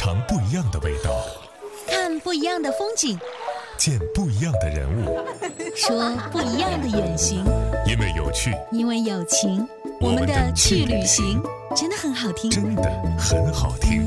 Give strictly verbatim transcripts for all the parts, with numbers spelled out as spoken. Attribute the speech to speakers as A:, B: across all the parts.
A: 尝不一样的味道，
B: 看不一样的风景，
A: 见不一样的人物，
B: 说不一样的远行。
A: 因为有趣，
B: 因为有情，我们的去旅行真的很好听，
A: 真的很好听。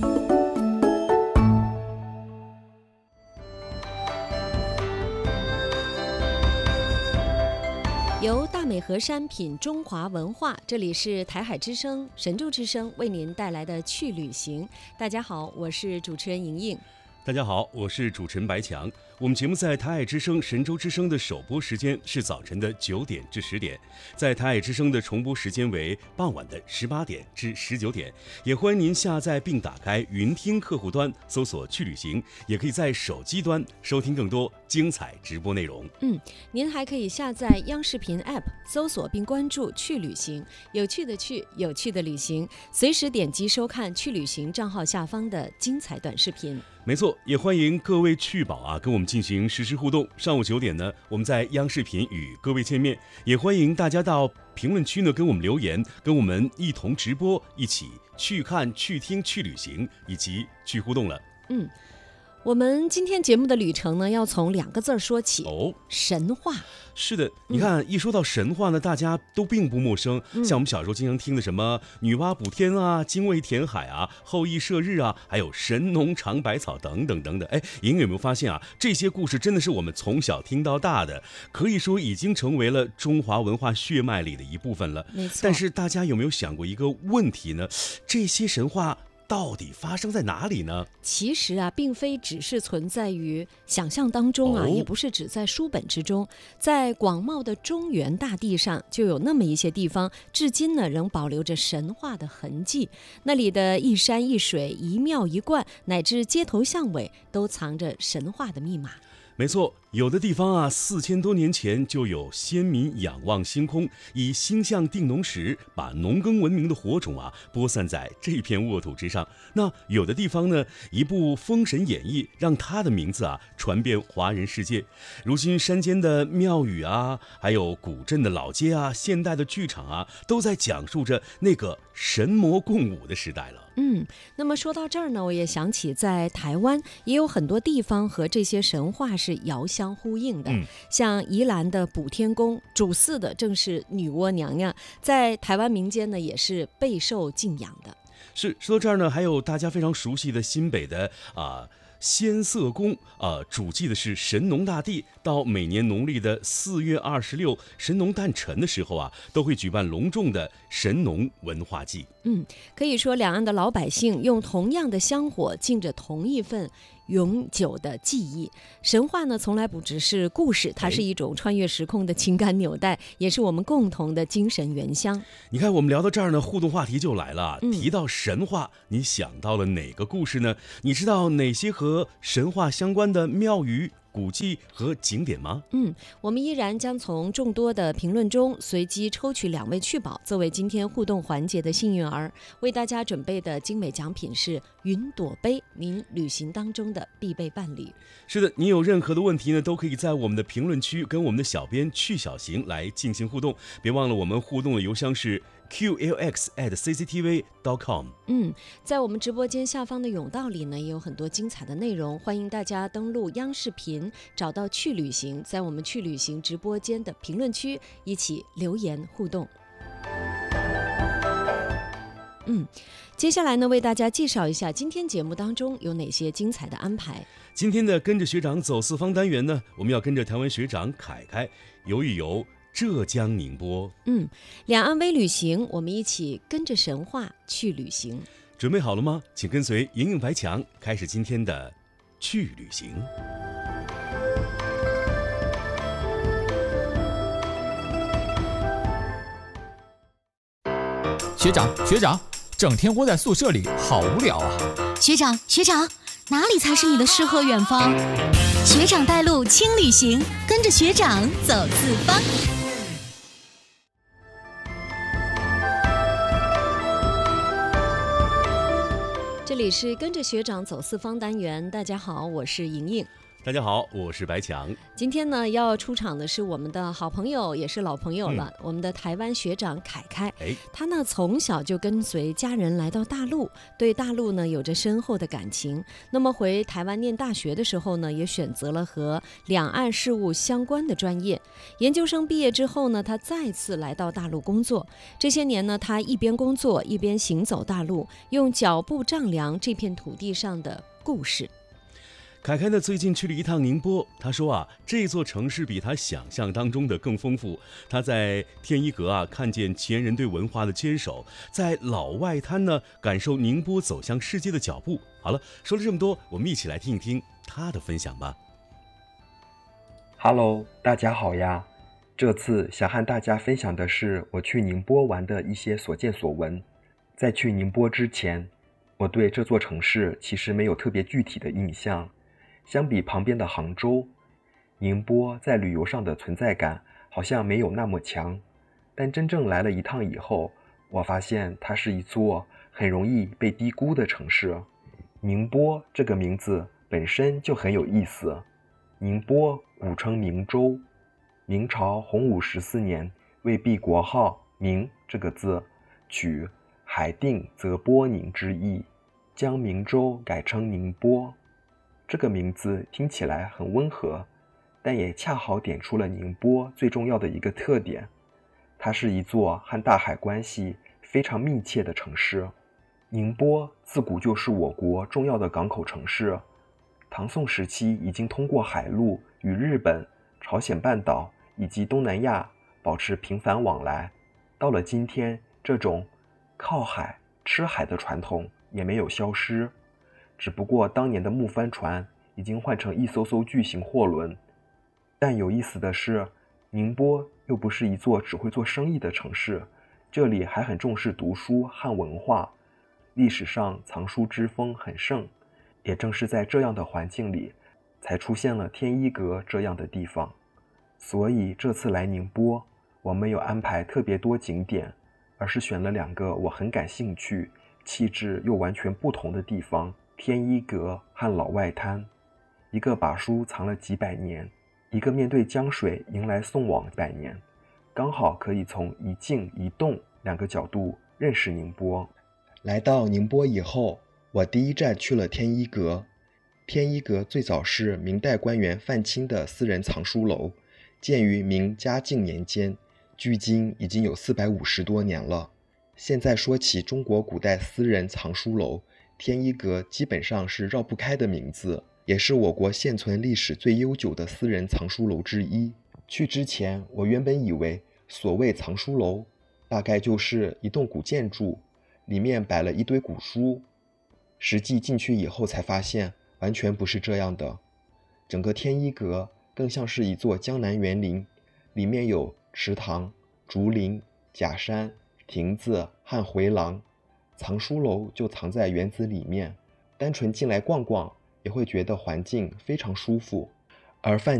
C: 由大美河山品中华文化，这里是台海之声、神州之声为您带来的去旅行。大家好，我是主持人莹莹。
D: 大家好，我是主持人白强。我们节目在台海之声、神州之声的首播时间是早晨的九点至十点，在台海之声的重播时间为傍晚的十八点至十九点。也欢迎您下载并打开云听客户端，搜索去旅行，也可以在手机端收听更多精彩直播内容。
C: 嗯，您还可以下载央视频 App， 搜索并关注去旅行，有趣的去，有趣的旅行，随时点击收看去旅行账号下方的精彩短视频。
D: 没错，也欢迎各位趣宝啊跟我们进行实时互动。上午九点呢，我们在央视频与各位见面，也欢迎大家到评论区呢跟我们留言，跟我们一同直播，一起去看、去听、去旅行以及去互动了。
C: 嗯，我们今天节目的旅程呢，要从两个字儿说起
D: 哦，
C: 神话。
D: 是的，你看、嗯、一说到神话呢，大家都并不陌生、
C: 嗯、
D: 像我们小时候经常听的什么女娲补天啊、精卫填海啊、后羿射日啊，还有神农尝百草等等等等。哎，莹有没有发现啊，这些故事真的是我们从小听到大的，可以说已经成为了中华文化血脉里的一部分了。
C: 没错。
D: 但是大家有没有想过一个问题呢？这些神话到底发生在哪里呢？
C: 其实啊，并非只是存在于想象当中啊、哦，也不是只在书本之中，在广袤的中原大地上，就有那么一些地方，至今呢仍保留着神话的痕迹。那里的一山一水、一庙一观，乃至街头巷尾，都藏着神话的密码。
D: 没错，有的地方啊，四千多年前就有先民仰望星空，以星象定农时，把农耕文明的火种啊播散在这片沃土之上。那有的地方呢，一部《封神演义》让它的名字啊传遍华人世界。如今山间的庙宇啊，还有古镇的老街啊，现代的剧场啊，都在讲述着那个神魔共舞的时代了。
C: 嗯，那么说到这儿呢，我也想起在台湾也有很多地方和这些神话是遥相呼应的。嗯、像宜兰的补天宫，主祀的正是女娲娘娘，在台湾民间呢也是备受敬仰的。
D: 是，说到这儿呢，还有大家非常熟悉的新北的啊。呃仙色宫啊、呃，主祭的是神农大帝。到每年农历的四月二十六，神农诞辰的时候啊，都会举办隆重的神农文化祭。
C: 嗯，可以说两岸的老百姓用同样的香火，敬着同一份永久的记忆。神话呢，从来不只是故事，它是一种穿越时空的情感纽带，也是我们共同的精神原乡。
D: 你看，我们聊到这儿呢，互动话题就来了。
C: 嗯、
D: 提到神话，你想到了哪个故事呢？你知道哪些和神话相关的庙宇、古迹和景点吗？
C: 嗯，我们依然将从众多的评论中随机抽取两位趣宝，作为今天互动环节的幸运儿。为大家准备的精美奖品是云朵杯，您旅行当中的必备伴侣。
D: 是的，你有任何的问题呢，都可以在我们的评论区跟我们的小编去小行来进行互动。别忘了，我们互动的邮箱是 q l x at c c t v dot com。
C: 嗯，在我们直播间下方的甬道里呢，也有很多精彩的内容，欢迎大家登录央视频，找到去旅行，在我们去旅行直播间的评论区一起留言互动。嗯，接下来呢，为大家介绍一下今天节目当中有哪些精彩的安排。
D: 今天的跟着学长走四方单元呢，我们要跟着台湾学长凯凯游一游浙江宁波。
C: 嗯，两岸微旅行，我们一起跟着神话去旅行。
D: 准备好了吗？请跟随莹莹白强开始今天的去旅行。
E: 学长学长，整天窝在宿舍里好无聊啊。
B: 学长学长，哪里才是你的诗和远方？学长带路轻旅行，跟着学长走四方。
C: 这里是跟着学长走四方单元，大家好，我是莹莹。
D: 大家好，我是白强。
C: 今天呢，要出场的是我们的好朋友，也是老朋友了，
D: 嗯、
C: 我们的台湾学长凯凯。
D: 哎，
C: 他呢从小就跟随家人来到大陆，对大陆呢有着深厚的感情。那么回台湾念大学的时候呢，也选择了和两岸事务相关的专业。研究生毕业之后呢，他再次来到大陆工作。这些年呢，他一边工作一边行走大陆，用脚步丈量这片土地上的故事。
D: 凯凯呢最近去了一趟宁波，他说啊，这座城市比他想象当中的更丰富。他在天一阁啊看见前人对文化的坚守，在老外滩呢感受宁波走向世界的脚步。好了，说了这么多，我们一起来听一听他的分享吧。
F: Hello， 大家好呀！这次想和大家分享的是我去宁波玩的一些所见所闻。在去宁波之前，我对这座城市其实没有特别具体的印象。相比旁边的杭州，宁波在旅游上的存在感好像没有那么强。但真正来了一趟以后，我发现它是一座很容易被低估的城市。宁波这个名字本身就很有意思。宁波古称明州，明朝洪武十四年为避国号明这个字，取海定则波宁之意，将明州改称宁波。这个名字听起来很温和，但也恰好点出了宁波最重要的一个特点，它是一座和大海关系非常密切的城市。宁波自古就是我国重要的港口城市，唐宋时期已经通过海路与日本、朝鲜半岛以及东南亚保持频繁往来。到了今天，这种靠海吃海的传统也没有消失，只不过当年的木帆船已经换成一艘艘巨型货轮。但有意思的是，宁波又不是一座只会做生意的城市，这里还很重视读书和文化，历史上藏书之风很盛。也正是在这样的环境里，才出现了天一阁这样的地方。所以这次来宁波，我没有安排特别多景点，而是选了两个我很感兴趣、气质又完全不同的地方，天一阁和老外滩。一个把书藏了几百年，一个面对江水迎来送往百年，刚好可以从一静一动两个角度认识宁波。来到宁波以后，我第一站去了天一阁。天一阁最早是明代官员范钦的私人藏书楼，建于明嘉靖年间，距今已经有四百五十多年了。现在说起中国古代私人藏书楼，天一阁基本上是绕不开的名字，也是我国现存历史最悠久的私人藏书楼之一。去之前，我原本以为所谓藏书楼大概就是一栋古建筑，里面摆了一堆古书。实际进去以后才发现，完全不是这样的。整个天一阁更像是一座江南园林，里面有池塘、竹林、假山、亭子和回廊。藏书楼就藏在园子里面，单纯进来逛逛也会觉得环境非常舒服。而范